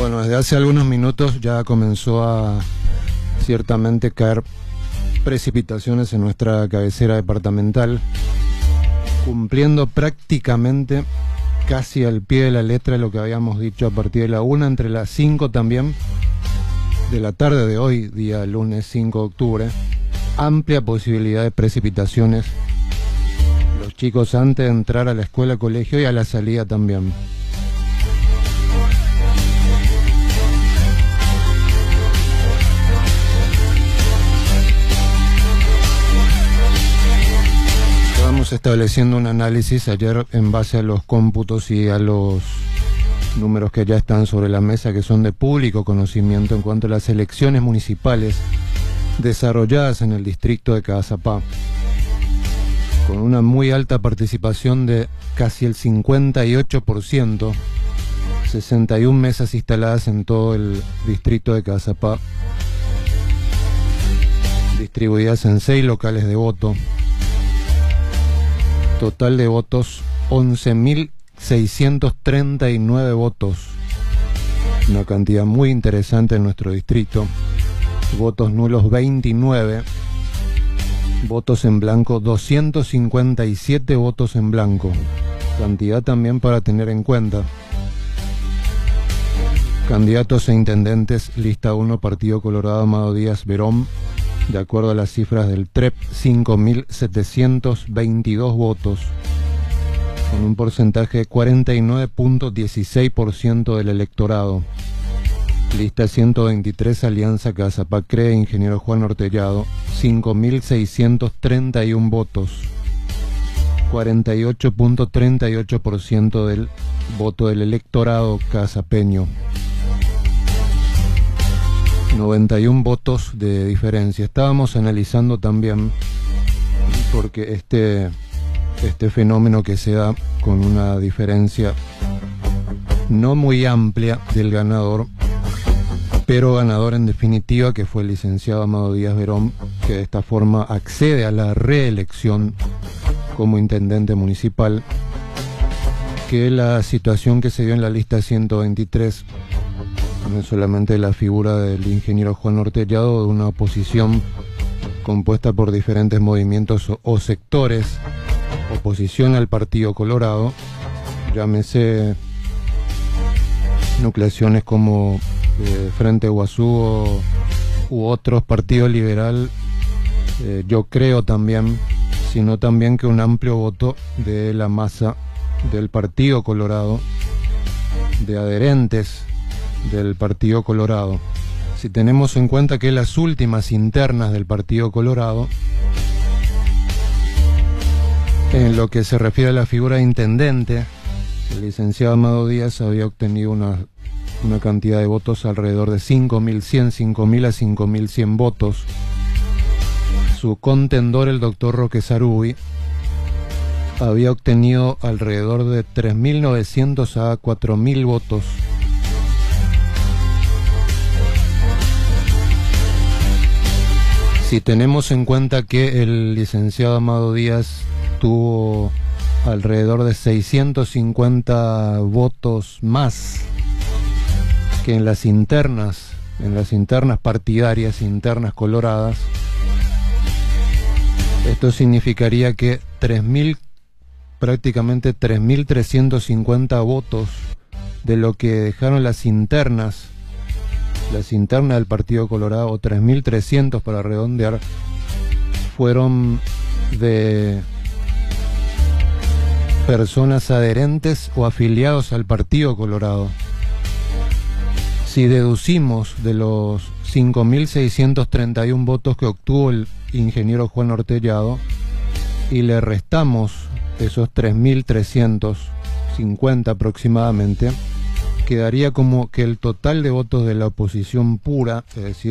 Bueno, desde hace algunos minutos ya comenzó a ciertamente caer precipitaciones en nuestra cabecera departamental, cumpliendo prácticamente casi al pie de la letra lo que habíamos dicho a partir de la 1, entre las 5 también de la tarde de hoy, día lunes 5 de octubre. Amplia posibilidad de precipitaciones, los chicos antes de entrar a la escuela, colegio y a la salida también. Estamos estableciendo un análisis ayer en base a los cómputos y a los números que ya están sobre la mesa, que son de público conocimiento en cuanto a las elecciones municipales desarrolladas en el distrito de Caazapá, con una muy alta participación de casi el 58%, 61 mesas instaladas en todo el distrito de Caazapá, distribuidas en 6 locales de voto. Total de votos 11.639 votos, una cantidad muy interesante en nuestro distrito. Votos nulos 29, votos en blanco 257 votos en blanco, cantidad también para tener en cuenta. Candidatos a intendentes, lista 1, Partido Colorado, Amado Díaz Verón, de acuerdo a las cifras del TREP, 5.722 votos, con un porcentaje de 49.16% del electorado. Lista 123, Alianza Caazapá Cree, Ingeniero Juan Ortellado, 5.631 votos, 48.38% del voto del electorado cazapeño. 91 votos de diferencia. Estábamos analizando también, porque este fenómeno que se da con una diferencia no muy amplia del ganador, pero ganador en definitiva, que fue el licenciado Amado Díaz Verón, que de esta forma accede a la reelección como intendente municipal, que la situación que se dio en la lista 123, no es solamente la figura del ingeniero Juan Ortellado, de una oposición compuesta por diferentes movimientos o sectores, oposición al Partido Colorado, llámese nucleaciones como Frente Guazú u otros, Partido Liberal, yo creo también, sino también que un amplio voto de la masa del Partido Colorado, de adherentes del Partido Colorado. Si tenemos en cuenta que las últimas internas del Partido Colorado, en lo que se refiere a la figura de intendente, el licenciado Amado Díaz había obtenido una cantidad de votos alrededor de 5.100 a 5.100 votos. Su contendor, el doctor Roque Sarubi, había obtenido alrededor de 3.900 a 4.000 votos. Si tenemos en cuenta que el licenciado Amado Díaz tuvo alrededor de 650 votos más que en las internas partidarias, internas coloradas, esto significaría que prácticamente 3.350 votos de lo que dejaron las internas del Partido Colorado, o 3.300 para redondear, fueron de personas adherentes o afiliados al Partido Colorado. Si deducimos de los 5.631 votos que obtuvo el ingeniero Juan Ortellado y le restamos esos 3.350 aproximadamente, quedaría como que el total de votos de la oposición pura, es decir,